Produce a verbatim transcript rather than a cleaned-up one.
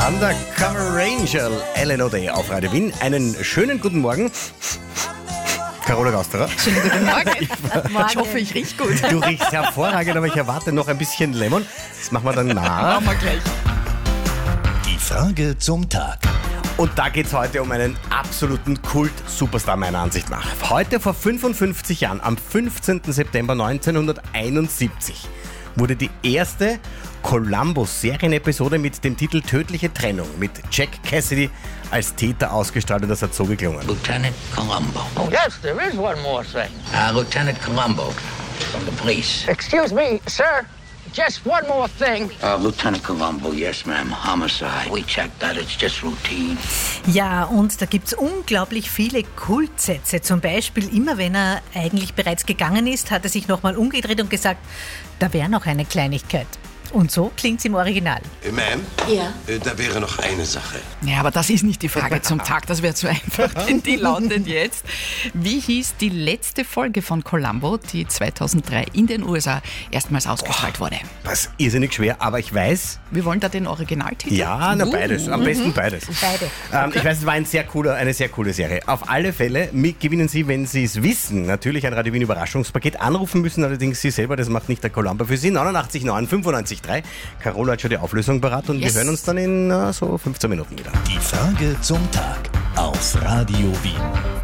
Undercover Angel, Ellen O'Day auf Radio Wien. Einen schönen guten Morgen. Carola Gausterer. Schönen guten Morgen. Ich hoffe, ich rieche gut. Du riechst hervorragend, aber ich erwarte noch ein bisschen Lemon. Das machen wir dann nach. Machen wir gleich. Die Frage zum Tag. Und da geht es heute um einen absoluten Kult-Superstar meiner Ansicht nach. Heute vor fünfundfünfzig Jahren, am fünfzehnten September neunzehnhunderteinundsiebzig, wurde die erste Columbo-Serienepisode mit dem Titel Tödliche Trennung mit Jack Cassidy als Täter ausgestrahlt, und das hat so geklungen. Lieutenant Columbo. Oh, yes, there is one more thing. Uh, Lieutenant Columbo from the police. Excuse me, sir. Just one more thing. Uh, Lieutenant Columbo, yes, ma'am. Homicide. We checked that. It's just routine. Ja, und da gibt's unglaublich viele Kultsätze. Zum Beispiel, immer wenn er eigentlich bereits gegangen ist, hat er sich nochmal umgedreht und gesagt, da wäre noch eine Kleinigkeit. Und so klingt's im Original. Ma'am? Ja. Äh, Da wäre noch eine Sache. Ja, aber das ist nicht die Frage zum Tag, das wäre zu einfach, denn die lautet jetzt: Wie hieß die letzte Folge von Columbo, die zweitausenddrei in den U S A erstmals ausgestrahlt wurde? Das ist irrsinnig schwer, aber ich weiß... Wir wollen da den Originaltitel? Ja, na beides, am besten beides. Beide. Ähm, ich weiß, es war ein sehr cooler, eine sehr coole Serie. Auf alle Fälle mit gewinnen Sie, wenn Sie es wissen, natürlich ein Radio Wien Überraschungspaket. Anrufen müssen allerdings Sie selber, das macht nicht der Columbo für Sie. neunundachtzig neun fünfundneunzig drei. Carola hat schon die Auflösung parat und Yes. wir hören uns dann in uh, so fünfzehn Minuten wieder. Die Frage zum Tag auf Radio Wien.